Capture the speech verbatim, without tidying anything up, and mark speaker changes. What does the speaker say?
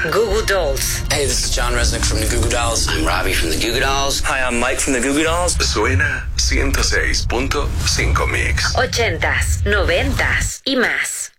Speaker 1: Goo Goo Dolls.
Speaker 2: Hey, this is John Resnick from the Goo Goo Dolls. I'm Robbie from the Goo Goo Dolls.
Speaker 3: Hi, I'm Mike from the Goo Goo Dolls.
Speaker 4: Suena ciento seis punto cinco Mix.
Speaker 1: Ochentas, noventas y más.